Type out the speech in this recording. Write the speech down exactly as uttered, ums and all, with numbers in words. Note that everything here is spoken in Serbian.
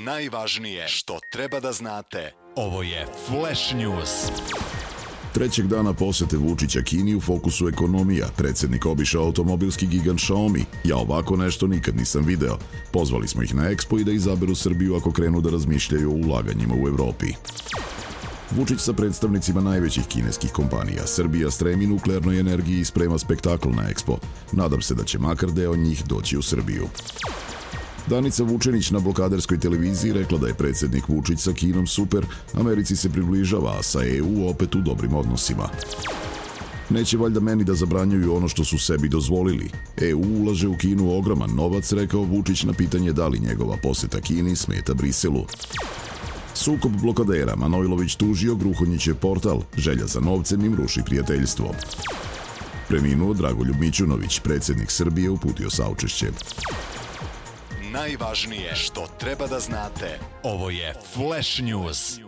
Najvažnije što treba da znate. Ovo je Flash News. Trećeg dana posete Vučića Kini u fokusu ekonomija, predsjednik obišao automobilski gigant Xiaomi. Ja ovako nešto nikad nisam video. Pozvali smo ih na Expo i da izaberu Srbiju ako krenu da razmišljaju o ulaganjima u Evropi. Vučić sa predstavnicima najvećih kineskih kompanija. Srbija stremi nuklearnoj energiji i sprema spektakl na Expo. Nadam se da će makar deo njih doći u Srbiju. Danica Vučenić na blokaderskoj televiziji rekla da je predsjednik Vučić sa Kinom super, Americi se približava, a sa E U opet u dobrim odnosima. Neće valjda meni da zabranjuju ono što su sebi dozvolili. E U ulaže u Kinu ogroman novac, rekao Vučić na pitanje da li njegova poseta Kini smeta Briselu. Sukob blokadera, Manojlović tužio Gruhonjićev portal, želja za novcem im ruši prijateljstvo. Preminuo Dragoljub Mićunović, predsjednik Srbije, uputio saučešće. Najvažnije što treba da znate. Ovo je Flash News.